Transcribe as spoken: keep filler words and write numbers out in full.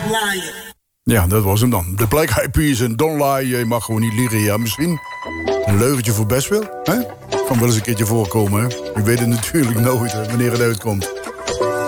Lying. Ja, dat was hem dan. De Black Eyed Peas en Don't Lie. Je mag gewoon niet liegen. Ja, misschien een leugentje voor best wel. Hè? Kan wel eens een keertje voorkomen. Hè? Ik weet het natuurlijk nooit hè, wanneer het uitkomt.